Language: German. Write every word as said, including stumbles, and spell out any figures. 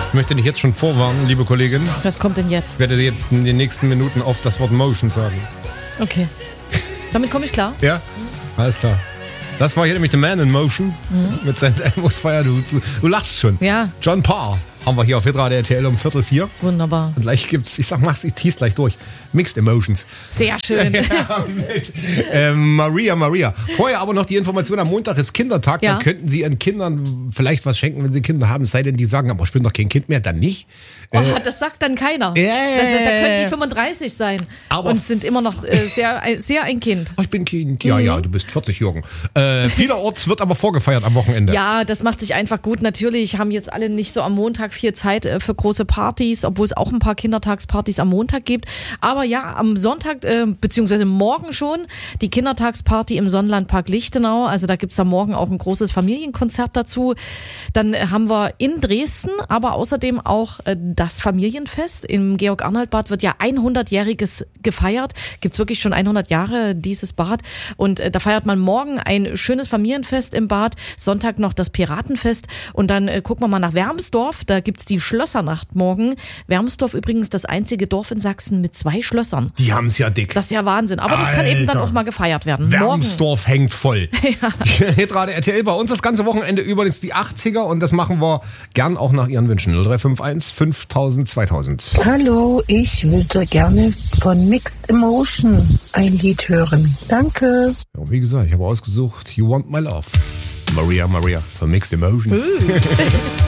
Ich möchte dich jetzt schon vorwarnen, liebe Kollegin. Was kommt denn jetzt? Ich werde jetzt in den nächsten Minuten oft das Wort Motion sagen. Okay. Damit komme ich klar? Ja? Mhm. Alles klar. Das war hier nämlich The Man in Motion mhm. mit Sankt Elmo's Fire. Du, du, du lachst schon. Ja. John Parr haben wir hier auf Hitradio R T L um Viertel vier. Wunderbar. Und gleich gibt's, ich sag mal, ich tease gleich durch. Mixed Emotions. Sehr schön. Ja, mit äh, Maria Maria. Vorher aber noch die Information, am Montag ist Kindertag. Ja. Da könnten Sie Ihren Kindern vielleicht was schenken, wenn Sie Kinder haben. Es sei denn, die sagen, aber ich bin doch kein Kind mehr, dann nicht. Oh, äh, das sagt dann keiner. Yeah. Das, da können die fünfunddreißig sein aber und sind immer noch äh, sehr, sehr ein Kind. Ich bin Kind. Ja, mhm. ja, du bist vierzig, Jürgen. Äh, vielerorts wird aber vorgefeiert am Wochenende. Ja, das macht sich einfach gut. Natürlich haben jetzt alle nicht so am Montag viel Zeit äh, für große Partys, obwohl es auch ein paar Kindertagspartys am Montag gibt. Aber ja, am Sonntag, äh, beziehungsweise morgen schon, die Kindertagsparty im Sonnenlandpark Lichtenau. Also da gibt es da morgen auch ein großes Familienkonzert dazu. Dann äh, haben wir in Dresden, aber außerdem auch äh, das Familienfest. Im Georg-Arnold-Bad wird ja hundertjähriges gefeiert. Gibt es wirklich schon hundert Jahre dieses Bad. Und äh, da feiert man morgen ein schönes Familienfest im Bad. Sonntag noch das Piratenfest. Und dann äh, gucken wir mal nach Wermsdorf. Da gibt's die Schlössernacht morgen. Wermsdorf übrigens das einzige Dorf in Sachsen mit zwei Schlössern. Die haben's ja dick. Das ist ja Wahnsinn. Aber das Alter. Kann eben dann auch mal gefeiert werden. Wermsdorf morgen. Hängt voll. Ja. Hitradio R T L bei uns das ganze Wochenende über ist die achtziger und das machen wir gern auch nach Ihren Wünschen. null drei fünf eins fünftausend zweitausend. Hallo, ich würde gerne von Mixed Emotion ein Lied hören. Danke. Ja, wie gesagt, ich habe ausgesucht You Want My Love. Maria Maria von Mixed Emotions.